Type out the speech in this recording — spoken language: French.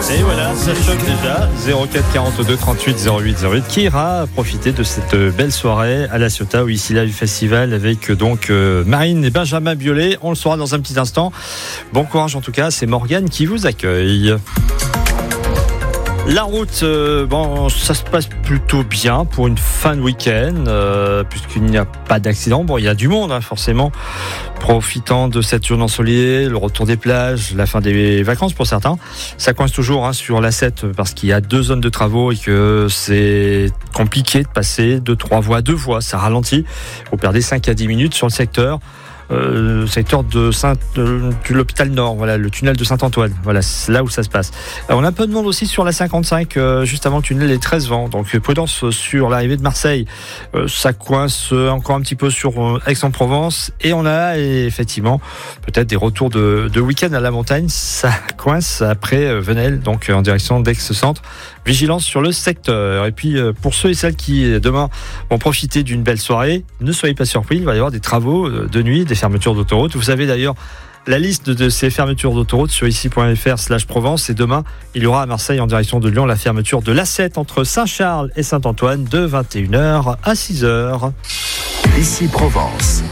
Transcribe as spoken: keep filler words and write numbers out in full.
Et voilà, ça choque déjà. zéro quatre quarante-deux trente-huit zéro huit zéro huit qui ira profiter de cette belle soirée à La Ciotat au Easy Live Festival avec donc euh, Marine et Benjamin Biolay. On le saura dans un petit instant. Bon courage en tout cas, c'est Morgane qui vous accueille. La route, euh, bon, ça se passe plutôt bien pour une fin de week-end, euh, puisqu'il n'y a pas d'accident. Bon, il y a du monde, hein, forcément, profitant de cette journée ensoleillée, le retour des plages, la fin des vacances pour certains. Ça coince toujours hein, sur l'A sept parce qu'il y a deux zones de travaux et que c'est compliqué de passer de trois voies à deux voies. Ça ralentit. Vous perdez cinq à dix minutes sur le secteur. Euh, secteur de Saint, euh, de l'hôpital Nord, voilà, le tunnel de Saint-Antoine, voilà, c'est là où ça se passe. Alors, on a un peu de monde aussi sur la cinquante-cinq, euh, juste avant le tunnel des treize vents, donc prudence sur l'arrivée de Marseille. Euh, ça coince encore un petit peu sur euh, Aix-en-Provence, et on a et effectivement peut-être des retours de, de week-end à la montagne. Ça coince après euh, Venelle, donc en direction d'Aix-Centre. Vigilance sur le secteur. Et puis euh, pour ceux et celles qui demain vont profiter d'une belle soirée, ne soyez pas surpris, il va y avoir des travaux de nuit, des fermetures d'autoroute. Vous avez d'ailleurs la liste de ces fermetures d'autoroute sur ici.fr slash Provence. Et demain, il y aura à Marseille en direction de Lyon la fermeture de l'A sept entre Saint-Charles et Saint-Antoine de vingt et une heures à six heures. Ici Provence.